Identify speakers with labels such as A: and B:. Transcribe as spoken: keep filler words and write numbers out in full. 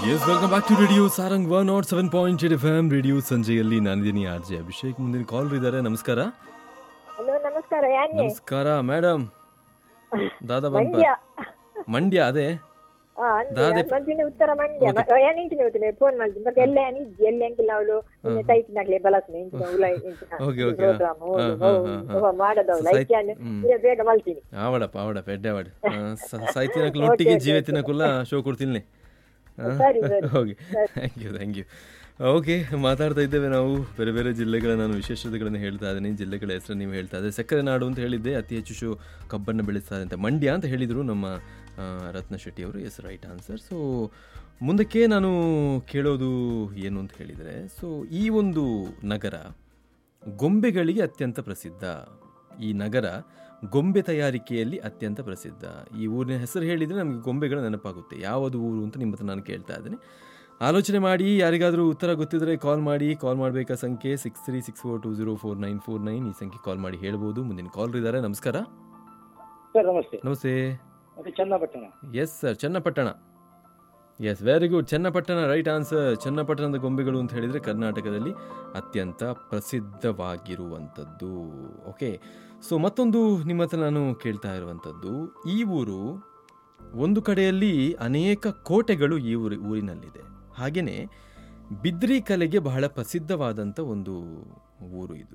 A: S welcome back to radio Sarang one not seven point eight F M radio ಸಂಜೆಯಲ್ಲಿ ನಾನಿದ್ದೀನಿ R J Abhishek. ಮುಂದಿನ ಕಾಲ್ ಇದ್ದಾರೆ. ನಮಸ್ಕಾರ.
B: Hello ನಮಸ್ಕಾರ. ಯಾಕೆ
A: ನಮಸ್ಕಾರ ಮೇಡಮ್. ದಾದಾ ಬಂಪ
B: ಮಂಡ್ಯ
A: ಮಂಡ್ಯ ಅದೇ
B: ಆ, ಅಂದೆ,
A: ದಾದೆ
B: ಮಂಜಿನ ಉತ್ತರ ಮಂಡ್ಯ ಯಾನ್ ಇಂಚಿನ ಹೋಗ್ತೀನಿ ಫೋನ್ ಮಾಡಿದ್ದೀನಿ ಮತ್ತೆ ಎಲ್ಲ ನಿಜ್ಜಿ ಎಲ್ಲ ಎಂಕಿಲ್ಲ ಅವಳು ಸೈಟ್ನಾಗ್ಲಿ ಬಲಸ್ನೆ ಇಂಚಿನ ಉಲ
A: ಓಕೆ ಓಕೆ
B: ಪ್ರೋಗ್ರಾಮ್ ಮಾಡದವಳು ಐಕ್ಯಾನ್ ಬೇಗ ಮಲ್ತೀನಿ
A: ಆವಡಪ್ಪ ಆವಡಪ್ಪ ಎಡ್ಡೆ ಆವಡ್ ಸಾಯ್ತಿನಕ್ಕಲ್ಲ ಒಟ್ಟಿಗೆ ಜೀವತಿನಕ್ಕಲ್ಲ ಶೋ ಕೊಡ್ತೀನಿ.
B: ಸರಿ ಸರಿ
A: okay thank you thank you. Okay, ಮಾತಾಡ್ತಾ ಇದ್ದೇವೆ ನಾವು ಬೇರೆ ಬೇರೆ ಜಿಲ್ಲೆಗಳ ನಾನು ವಿಶೇಷತೆಗಳನ್ನು ಹೇಳ್ತಾ ಇದ್ದೀನಿ. ಜಿಲ್ಲೆಗಳ ಹೆಸರು ನೀವು ಹೇಳ್ತಾ ಇದ್ದೆ. ಸಕ್ಕರೆ ನಾಡು ಅಂತ ಹೇಳಿದ್ದೆ, ಅತಿ ಹೆಚ್ಚು ಶೋ ಕಬ್ಬನ್ನು ಬೆಳೆಸ್ತಾರೆ ಅಂತ ಮಂಡ್ಯ ಅಂತ ಹೇಳಿದರು ನಮ್ಮ ರತ್ನ ಶೆಟ್ಟಿ ಅವರು. S, right answer. ಸೊ ಮುಂದಕ್ಕೆ ನಾನು ಕೇಳೋದು ಏನು ಅಂತ ಹೇಳಿದರೆ, ಸೊ ಈ ಒಂದು ನಗರ ಗೊಂಬೆಗಳಿಗೆ ಅತ್ಯಂತ ಪ್ರಸಿದ್ಧ. ಈ ನಗರ ಗೊಂಬೆ ತಯಾರಿಕೆಯಲ್ಲಿ ಅತ್ಯಂತ ಪ್ರಸಿದ್ಧ. ಈ ಊರಿನ ಹೆಸರು ಹೇಳಿದರೆ ನಮಗೆ ಗೊಂಬೆಗಳು ನೆನಪಾಗುತ್ತೆ. ಯಾವುದು ಊರು ಅಂತ ನಿಮ್ಮ ಹತ್ರ ನಾನು ಕೇಳ್ತಾ ಇದ್ದೀನಿ. ಆಲೋಚನೆ ಮಾಡಿ, ಯಾರಿಗಾದರೂ ಉತ್ತರ ಗೊತ್ತಿದ್ದರೆ ಕಾಲ್ ಮಾಡಿ. ಕಾಲ್ ಮಾಡಬೇಕಾ ಸಂಖ್ಯೆ six three six four to zero four nine four nine. ಈ ಸಂಖ್ಯೆ ಕಾಲ್ ಮಾಡಿ ಹೇಳ್ಬೋದು. ಮುಂದಿನ ಕಾಲ್ ಇದ್ದಾರೆ. ನಮಸ್ಕಾರ
C: ಸರ್. ನಮಸ್ತೆ.
A: ನಮಸ್ತೆ.
C: ಅದು Channapatna.
A: Yes sir, Channapatna. S, very good. Channapatna right answer. ಚನ್ನಪಟ್ಟಣದ ಗೊಂಬೆಗಳು ಅಂತ ಹೇಳಿದರೆ ಕರ್ನಾಟಕದಲ್ಲಿ ಅತ್ಯಂತ ಪ್ರಸಿದ್ಧವಾಗಿರುವಂಥದ್ದು. ಓಕೆ, ಸೊ ಮತ್ತೊಂದು ನಿಮ್ಮ ಹತ್ರ ನಾನು ಕೇಳ್ತಾ ಇರುವಂಥದ್ದು, ಈ ಊರು ಒಂದು ಕಡೆಯಲ್ಲಿ ಅನೇಕ ಕೋಟೆಗಳು ಈ ಊರಿ ಊರಿನಲ್ಲಿದೆ. ಹಾಗೆಯೇ ಬಿದ್ರಿ ಕಲೆಗೆ ಬಹಳ ಪ್ರಸಿದ್ಧವಾದಂಥ ಒಂದು ಊರು ಇದು.